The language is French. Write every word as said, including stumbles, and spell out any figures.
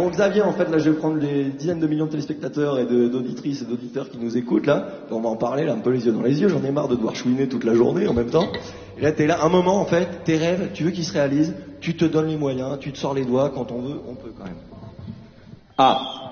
Bon, Xavier, en fait, là, je vais prendre les dizaines de millions de téléspectateurs et de- d'auditrices et d'auditeurs qui nous écoutent, là. On va en parler, là, un peu les yeux dans les yeux. J'en ai marre de devoir chouiner toute la journée en même temps. Et là, t'es là, un moment, en fait, tes rêves, tu veux qu'ils se réalisent, tu te donnes les moyens, tu te sors les doigts, quand on veut, on peut quand même. Ah,